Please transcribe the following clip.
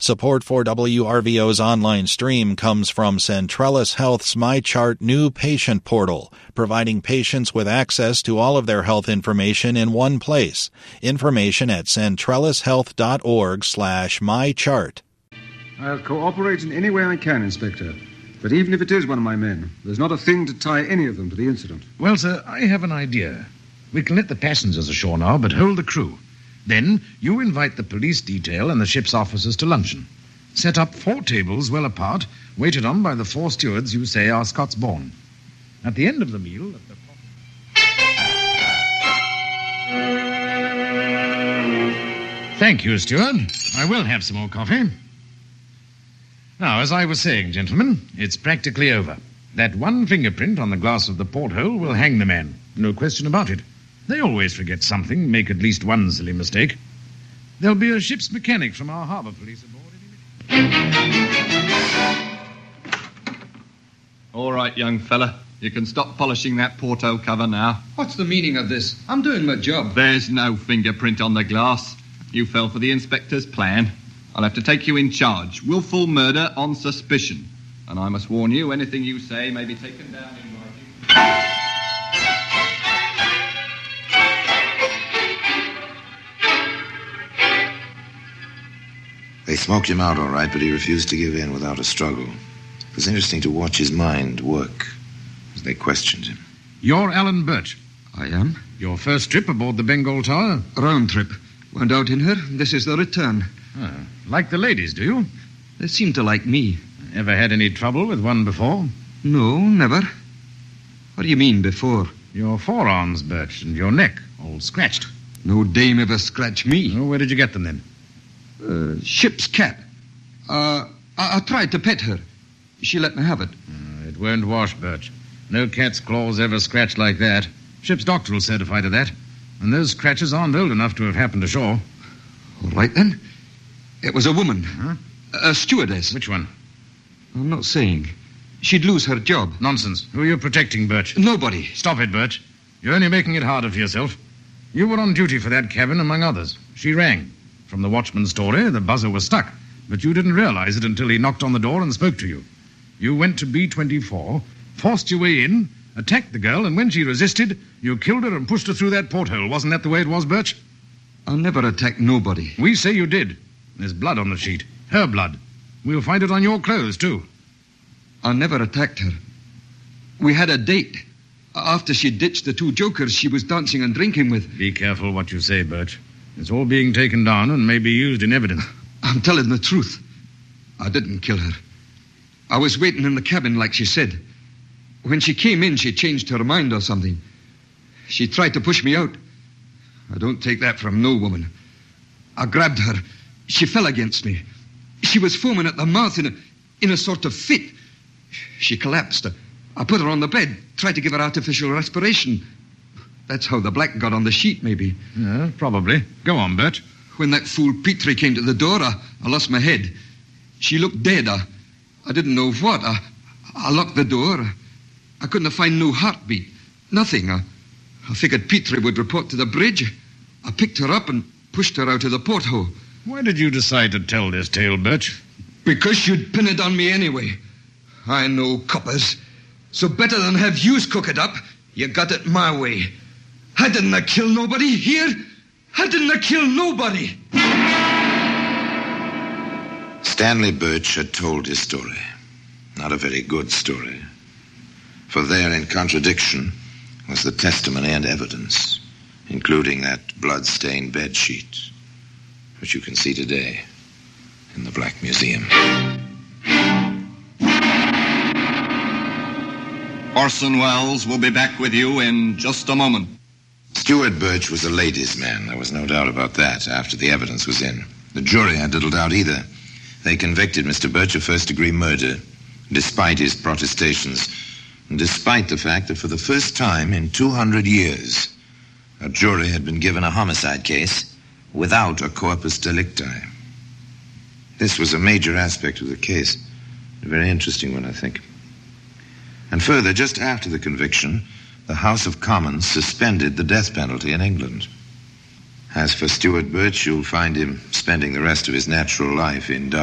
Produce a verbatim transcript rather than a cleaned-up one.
Support for W R V O's online stream comes from Centrellis Health's MyChart new patient portal, providing patients with access to all of their health information in one place. Information at centrellishealth.org slash mychart. I'll cooperate in any way I can, Inspector. But even if it is one of my men, there's not a thing to tie any of them to the incident. Well, sir, I have an idea. We can let the passengers ashore now, but hold the crew. Then you invite the police detail and the ship's officers to luncheon. Set up four tables well apart, waited on by the four stewards you say are Scots-born. At the end of the meal... At the... Thank you, steward. I will have some more coffee. Now, as I was saying, gentlemen, it's practically over. That one fingerprint on the glass of the porthole will hang the man. No question about it. They always forget something, make at least one silly mistake. There'll be a ship's mechanic from our harbour police aboard any minute. All right, young fella. You can stop polishing that porthole cover now. What's the meaning of this? I'm doing my job. There's no fingerprint on the glass. You fell for the inspector's plan. I'll have to take you in charge. Willful murder on suspicion. And I must warn you, anything you say may be taken down in writing. They smoked him out all right, but he refused to give in without a struggle. It was interesting to watch his mind work as they questioned him. You're Alan Birch. I am. Your first trip aboard the Bengal Tower? Round trip. Went out in her. This is the return. Ah, like the ladies, do you? They seem to like me. Ever had any trouble with one before? No, never. What do you mean, before? Your forearms, Birch, and your neck, all scratched. No dame ever scratched me. Oh, where did you get them, then? Uh, ship's cat. Uh, I-, I tried to pet her. She let me have it. Uh, it won't wash, Birch. No cat's claws ever scratched like that. Ship's doctor will certify to that. And those scratches aren't old enough to have happened ashore. All right, then. It was a woman. Huh? A stewardess. Which one? I'm not saying. She'd lose her job. Nonsense. Who are you protecting, Birch? Nobody. Stop it, Birch. You're only making it harder for yourself. You were on duty for that cabin, among others. She rang. From the watchman's story, the buzzer was stuck, but you didn't realize it until he knocked on the door and spoke to you. You went to B twenty-four, forced your way in, attacked the girl, and when she resisted, you killed her and pushed her through that porthole. Wasn't that the way it was, Birch? I never attacked nobody. We say you did. There's blood on the sheet. Her blood. We'll find it on your clothes, too. I never attacked her. We had a date. After she ditched the two jokers she was dancing and drinking with. Be careful what you say, Birch. It's all being taken down and may be used in evidence. I'm telling the truth. I didn't kill her. I was waiting in the cabin like she said. When she came in, she changed her mind or something. She tried to push me out. I don't take that from no woman. I grabbed her. She fell against me. She was foaming at the mouth in a, in a sort of fit. She collapsed. I put her on the bed, tried to give her artificial respiration. That's how the black got on the sheet, maybe. Yeah, probably. Go on, Bert. When that fool Petrie came to the door, I, I lost my head. She looked dead. I, I didn't know what. I, I locked the door. I couldn't find no heartbeat. Nothing. I, I figured Petrie would report to the bridge. I picked her up and pushed her out of the porthole. Why did you decide to tell this tale, Birch? Because you'd pin it on me anyway. I know coppers. So better than have yous cook it up, you got it my way. I didn't kill nobody here. I didn't kill nobody. Stanley Birch had told his story. Not a very good story. For there, in contradiction, was the testimony and evidence, including that blood-stained bedsheet, which you can see today in the Black Museum. Orson Welles will be back with you in just a moment. Stuart Birch was a ladies' man. There was no doubt about that after the evidence was in. The jury had little doubt either. They convicted Mister Birch of first-degree murder, despite his protestations, and despite the fact that for the first time in two hundred years, a jury had been given a homicide case without a corpus delicti. This was a major aspect of the case, a very interesting one, I think. And further, just after the conviction, the House of Commons suspended the death penalty in England. As for Stuart Birch, you'll find him spending the rest of his natural life in